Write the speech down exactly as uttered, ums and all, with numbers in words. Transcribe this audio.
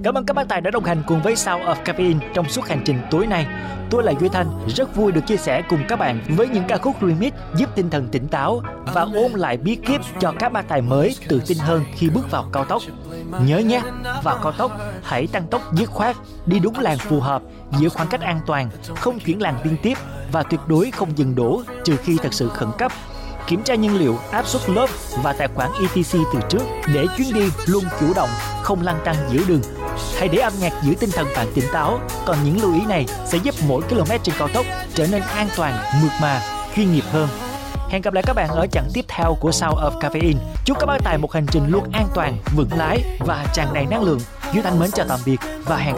Cảm ơn các bác tài đã đồng hành cùng với Sound of Caffeine trong suốt hành trình tối nay. Tôi là Duy Thanh, rất vui được chia sẻ cùng các bạn với những ca khúc remix giúp tinh thần tỉnh táo và ôn lại bí kíp cho các bác tài mới tự tin hơn khi bước vào cao tốc. Nhớ nhé, vào cao tốc hãy tăng tốc dứt khoát, đi đúng làn phù hợp, giữ khoảng cách an toàn, không chuyển làn liên tiếp và tuyệt đối không dừng đỗ trừ khi thật sự khẩn cấp. Kiểm tra nhiên liệu, áp suất lốp và tài khoản e tê xê từ trước để chuyến đi luôn chủ động, không lăn tăn giữa đường. Hãy để âm nhạc giữ tinh thần bạn tỉnh táo, còn những lưu ý này sẽ giúp mỗi km trên cao tốc trở nên an toàn, mượt mà, chuyên nghiệp hơn. Hẹn gặp lại các bạn ở chặng tiếp theo của Sound of Caffeine. Chúc các bác tài một hành trình luôn an toàn, vững lái và tràn đầy năng lượng. Duy Thanh mến chào tạm biệt và hẹn